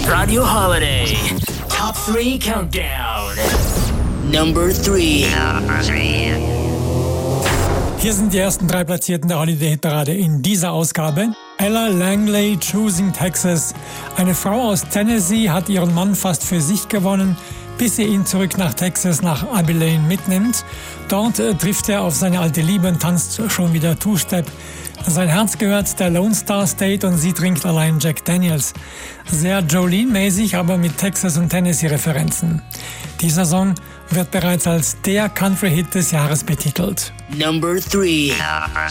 Radio Holiday Top 3 Countdown. Number 3. Hier sind die ersten 3 Platzierten der Holiday-Hitparade in dieser Ausgabe. Ella Langley, Choosing Texas. Eine Frau aus Tennessee hat ihren Mann fast für sich gewonnen, bis sie ihn zurück nach Texas, nach Abilene mitnimmt. Dort trifft er auf seine alte Liebe und tanzt schon wieder Two-Step. Sein Herz gehört der Lone Star State und sie trinkt allein Jack Daniels. Sehr Jolene-mäßig, aber mit Texas- und Tennessee-Referenzen. Dieser Song wird bereits als der Country-Hit des Jahres betitelt. Number 3.